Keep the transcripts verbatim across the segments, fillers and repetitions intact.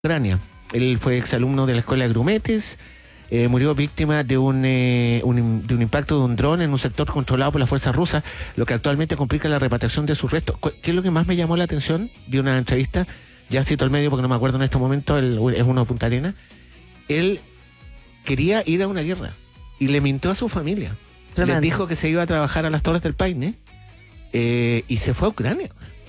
Ucrania. Él fue exalumno de la escuela de Grumetes, eh, murió víctima de un, eh, un, de un impacto de un dron en un sector controlado por las fuerzas rusas, lo que actualmente complica la repatriación de sus restos. ¿Qué es lo que más me llamó la atención? Vi una entrevista, ya cito al medio porque no me acuerdo en este momento, él, es uno de Punta Arenas. Él quería ir a una guerra y le mintió a su familia. Tremendo. Les dijo que se iba a trabajar a las Torres del Paine eh, y se fue a Ucrania.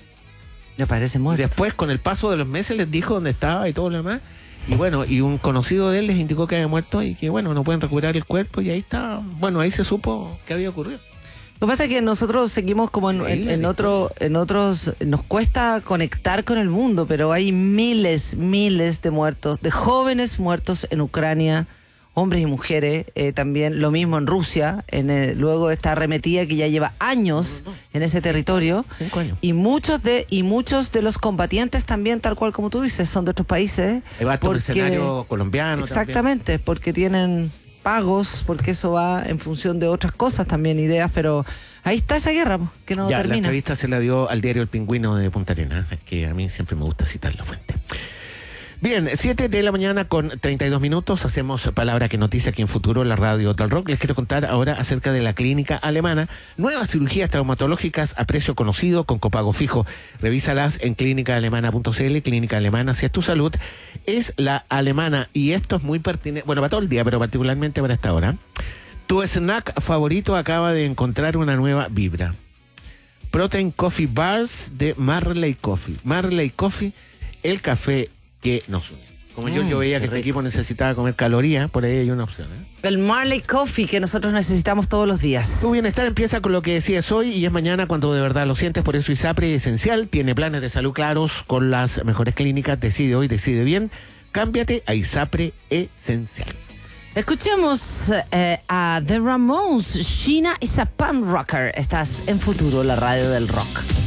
Me parece muerto. Después, con el paso de los meses, les dijo dónde estaba y todo lo demás. Y bueno, y un conocido de él les indicó que había muerto y que bueno, no pueden recuperar el cuerpo. Y ahí está, bueno, ahí se supo qué había ocurrido. Lo que pasa es que nosotros seguimos como en, en, en, otro, en otros, nos cuesta conectar con el mundo, pero hay miles, miles de muertos, de jóvenes muertos en Ucrania, hombres y mujeres, eh, también lo mismo en Rusia, en el, luego esta arremetida que ya lleva años en ese territorio. Cinco años. Y muchos de y muchos de los combatientes también, tal cual como tú dices, son de otros países. Va por el escenario colombiano. Exactamente, también. Porque tienen pagos, porque eso va en función de otras cosas también, ideas, pero ahí está esa guerra que no ya, termina. La entrevista se la dio al diario El Pingüino de Punta Arenas, que a mí siempre me gusta citar la fuente. Bien, siete de la mañana con treinta y dos minutos, hacemos Palabra que Noticia aquí en Futuro, la radio Tal Rock. Les quiero contar ahora acerca de la clínica alemana. Nuevas cirugías traumatológicas a precio conocido con copago fijo. Revísalas en clínica alemana punto c l. Clínica Alemana, si es tu salud, es la alemana. Y esto es muy pertinente, bueno, para todo el día, pero particularmente para esta hora. Tu snack favorito acaba de encontrar una nueva vibra. Protein Coffee Bars de Marley Coffee. Marley Coffee, el café que nos une. Como mm, yo, yo veía que rico. Este equipo necesitaba comer calorías, por ahí hay una opción, ¿eh? El Marley Coffee que nosotros necesitamos todos los días. Tu bienestar empieza con lo que decías hoy y es mañana cuando de verdad lo sientes. Por eso ISAPRE Esencial tiene planes de salud claros con las mejores clínicas. Decide hoy, decide bien. Cámbiate a ISAPRE Esencial. Escuchemos eh, a The Ramones. Sheena is a Pan Rocker. Estás en Futuro, la radio del rock.